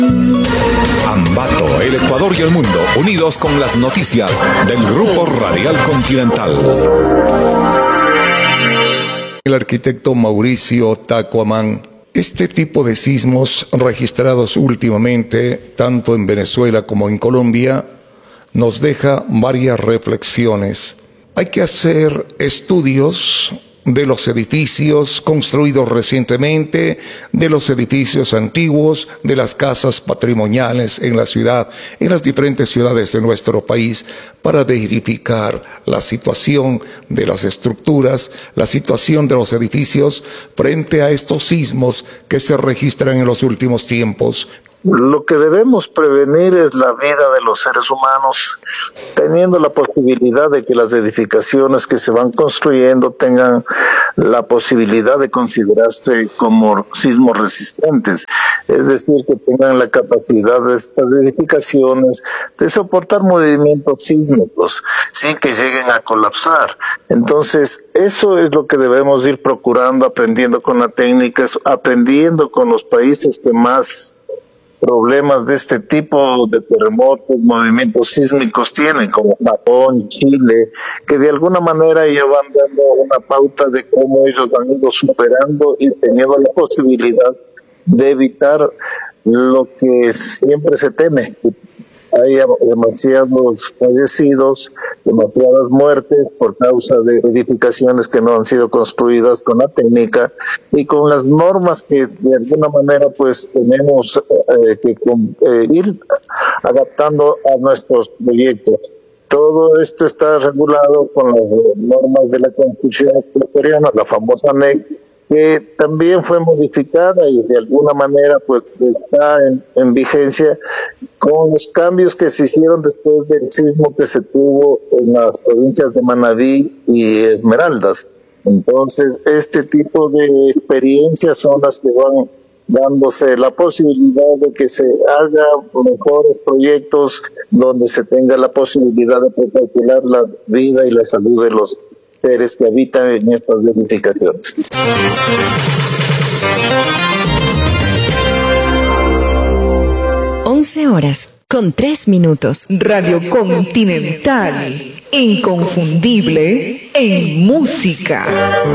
Ambato, el Ecuador y el mundo, unidos con las noticias del Grupo Radial Continental. El arquitecto Mauricio Tacomán. Este tipo de sismos registrados últimamente, tanto en Venezuela como en Colombia, nos deja varias reflexiones. Hay que hacer estudios de los edificios construidos recientemente, de los edificios antiguos, de las casas patrimoniales en la ciudad, en las diferentes ciudades de nuestro país, para verificar la situación de las estructuras, la situación de los edificios frente a estos sismos que se registran en los últimos tiempos. Lo que debemos prevenir es la vida de los seres humanos, teniendo la posibilidad de que las edificaciones que se van construyendo tengan la posibilidad de considerarse como sismos resistentes, es decir, que tengan la capacidad de estas edificaciones de soportar movimientos sísmicos sin que lleguen a colapsar. Entonces, eso es lo que debemos ir procurando, aprendiendo con las técnicas, aprendiendo con los países que más problemas de este tipo de terremotos, movimientos sísmicos tienen, como Japón, Chile, que de alguna manera ya van dando una pauta de cómo ellos han ido superando y teniendo la posibilidad de evitar lo que siempre se teme. Hay demasiados fallecidos, demasiadas muertes por causa de edificaciones que no han sido construidas con la técnica y con las normas que de alguna manera pues tenemos que ir adaptando a nuestros proyectos. Todo esto está regulado con las normas de la Constitución ecuatoriana, la famosa NEC, que también fue modificada y de alguna manera pues está en vigencia con los cambios que se hicieron después del sismo que se tuvo en las provincias de Manabí y Esmeraldas. Entonces, este tipo de experiencias son las que van dándose la posibilidad de que se hagan mejores proyectos donde se tenga la posibilidad de proteger la vida y la salud de los seres que habitan en estas edificaciones. 11:03. Radio Continental, inconfundible en música.